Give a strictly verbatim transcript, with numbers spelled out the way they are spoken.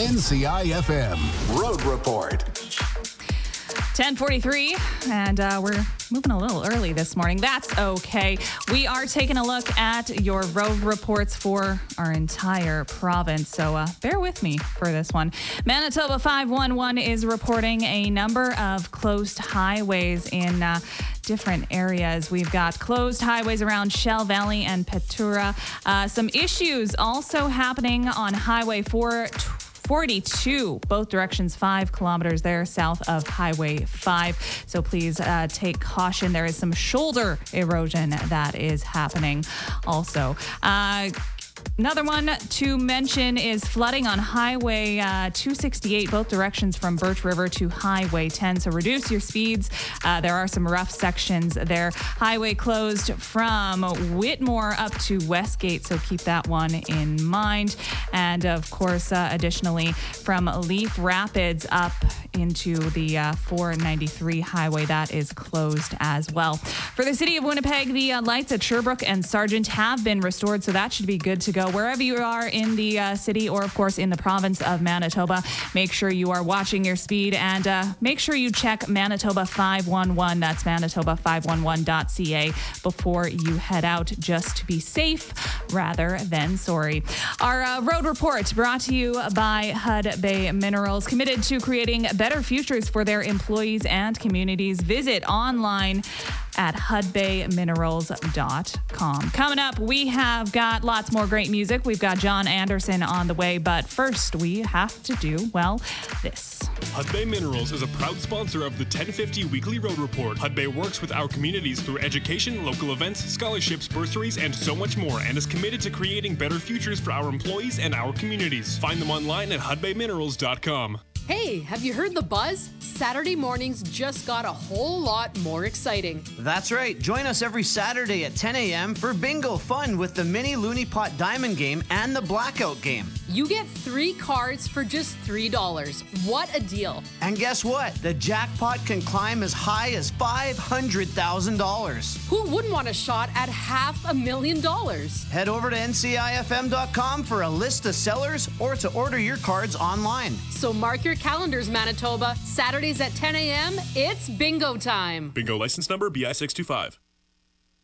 N C I F M Road Report. ten forty-three, and uh, we're moving a little early this morning. That's okay. We are taking a look at your road reports for our entire province, so uh, bear with me for this one. Manitoba five one one is reporting a number of closed highways in uh, different areas. We've got closed highways around Shell Valley and Petura. Uh, some issues also happening on Highway four forty-two, both directions, five kilometers there south of Highway five. So please uh, take caution. There is some shoulder erosion that is happening also. Uh, Another one to mention is flooding on Highway uh, two sixty-eight, both directions from Birch River to Highway ten. So reduce your speeds. Uh, there are some rough sections there. Highway closed from Whitmore up to Westgate, so keep that one in mind. And of course, uh, additionally, from Leaf Rapids up into the uh, four ninety-three highway, that is closed as well. For the city of Winnipeg, the uh, lights at Sherbrooke and Sargent have been restored, so that should be good to go. Wherever you are in the uh, city or, of course, in the province of Manitoba, make sure you are watching your speed and uh, make sure you check Manitoba five one one. That's Manitoba five one one dot c a before you head out, just to be safe rather than sorry. Our uh, road report brought to you by Hudbay Minerals, committed to creating better futures for their employees and communities. Visit online at hudbay minerals dot com. Coming up, we have got lots more great music. We've got John Anderson on the way, but first we have to do, well, this. Hudbay Minerals is a proud sponsor of the ten fifty Weekly Road Report. Hudbay works with our communities through education, local events, scholarships, bursaries, and so much more, and is committed to creating better futures for our employees and our communities. Find them online at hudbay minerals dot com. Hey, have you heard the buzz? Saturday mornings just got a whole lot more exciting. That's right. Join us every Saturday at ten a.m. for bingo fun with the mini Looney Pot Diamond game and the Blackout game. You get three cards for just three dollars. What a deal. And guess what? The jackpot can climb as high as five hundred thousand dollars. Who wouldn't want a shot at half a million dollars? Head over to N C I F M dot com for a list of sellers or to order your cards online. So mark your calendars, Manitoba. Saturdays at ten a.m., it's bingo time. Bingo license number B I six two five.